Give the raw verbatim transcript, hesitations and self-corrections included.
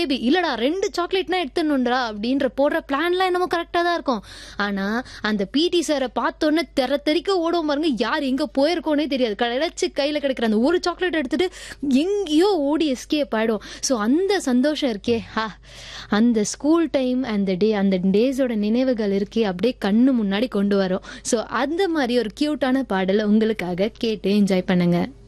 Baby இல்லடா ரெண்டு சாக்லேட்னா எடுத்துடணும்டா அப்படின்ற போடுற பிளான்லாம் என்னமோ கரெக்டாக தான் இருக்கும். ஆனால் அந்த பிடி சாரை பார்த்தோன்னே தெர தெறிக்க ஓடும் பாருங்க, யார் எங்கே போயிருக்கோன்னே தெரியாது. கிடைச்சி கையில் கிடைக்கிற அந்த ஒரு சாக்லேட் எடுத்துட்டு எங்கேயோ ஓடி எஸ்கேப் ஆகிடும். ஸோ அந்த சந்தோஷம் இருக்கே, ஹா, அந்த ஸ்கூல் டைம் அந்த டே அந்த டேஸோட நினைவுகள் இருக்கே அப்படியே கண்ணு முன்னாடி கொண்டு வரும். ஸோ அந்த மாதிரி ஒரு க்யூட்டான பாடலை உங்களுக்காக கேட்டு என்ஜாய் பண்ணுங்க.